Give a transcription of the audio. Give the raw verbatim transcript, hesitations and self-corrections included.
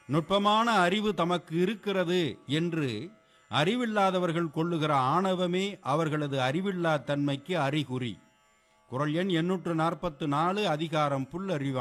நுட்பமான அறிவு தமக்கு இருக்கிறது என்று அறிவில்லாதவர்கள் கொள்ளுகிற ஆணவமே அவர்களது அறிவில்லா தன்மைக்கு அறிகுறி. குறள் எண் எண்ணூற்று நாற்பத்து நாலு, அதிகாரம் புல்லறிவு.